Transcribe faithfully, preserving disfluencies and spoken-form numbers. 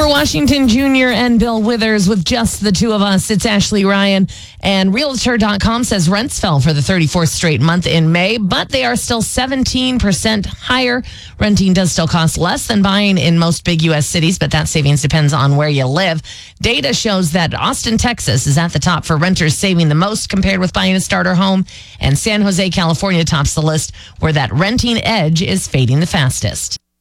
For Washington Junior and Bill Withers, with just the two of us, it's Ashley Ryan. And Realtor dot com says rents fell for the thirty-fourth straight month in May, but they are still seventeen percent higher. Renting does still cost less than buying in most big U S cities, but that savings depends on where you live. Data shows that Austin, Texas is at the top for renters saving the most compared with buying a starter home. And San Jose, California tops the list, where that renting edge is fading the fastest.